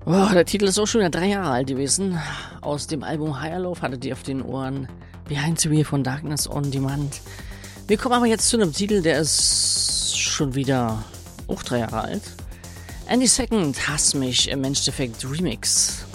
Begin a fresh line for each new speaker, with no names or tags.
Oh, der Titel ist auch schon wieder 3 Jahre alt gewesen. Aus dem Album Higher Love hattet ihr auf den Ohren Behind the Wheel von Darkness on Demand. Wir kommen aber jetzt zu einem Titel, der ist schon wieder auch 3 Jahre alt. Andy Second, Hass mich im Mensch Defekt Remix.